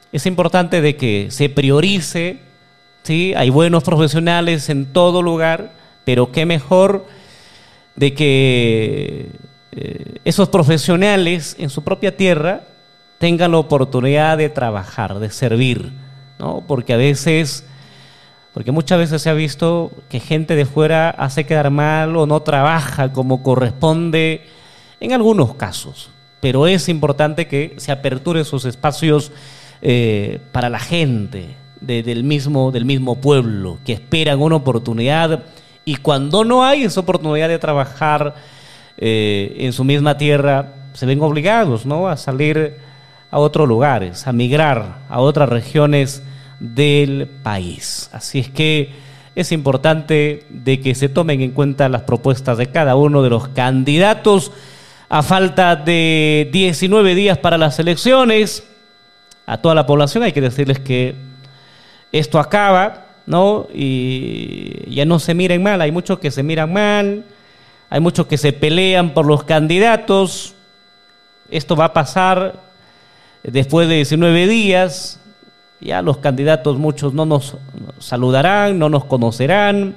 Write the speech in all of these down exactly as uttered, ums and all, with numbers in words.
Es importante de que se priorice, ¿sí? Hay buenos profesionales en todo lugar, pero qué mejor de que eh, esos profesionales en su propia tierra tengan la oportunidad de trabajar, de servir, ¿no? Porque a veces, porque muchas veces se ha visto que gente de fuera hace quedar mal o no trabaja como corresponde en algunos casos, pero es importante que se aperturen sus espacios eh, para la gente de, del, mismo, del mismo pueblo, que esperan una oportunidad, y cuando no hay esa oportunidad de trabajar eh, en su misma tierra, se ven obligados, ¿no?, a salir a otros lugares, a migrar a otras regiones del país. Así es que es importante de que se tomen en cuenta las propuestas de cada uno de los candidatos. A falta de diecinueve días para las elecciones, a toda la población hay que decirles que esto acaba, ¿no? Y ya no se miren mal. Hay muchos que se miran mal, hay muchos que se pelean por los candidatos. Esto va a pasar después de diecinueve días. Ya los candidatos, muchos no nos saludarán, no nos conocerán,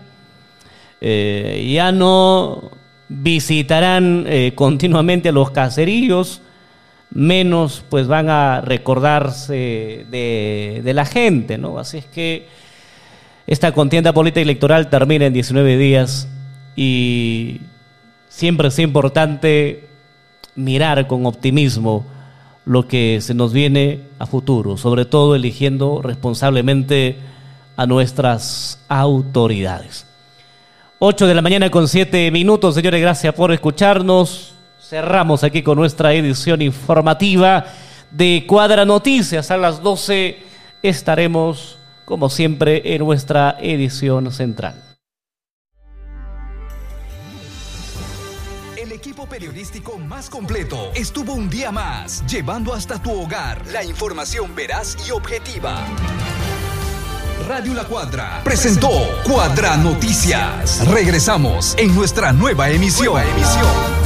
eh, ya no visitarán eh, continuamente a los caseríos, menos pues van a recordarse de, de la gente, ¿no? Así es que esta contienda política electoral termina en diecinueve días y siempre es importante mirar con optimismo lo que se nos viene a futuro, sobre todo eligiendo responsablemente a nuestras autoridades. ocho de la mañana con siete minutos, señores, gracias por escucharnos. Cerramos aquí con nuestra edición informativa de Cuadra Noticias. A las doce estaremos, como siempre, en nuestra edición central. El equipo periodístico más completo estuvo un día más, llevando hasta tu hogar la información veraz y objetiva. Radio La Cuadra presentó Cuadra Noticias. Regresamos en nuestra nueva emisión. Nueva emisión.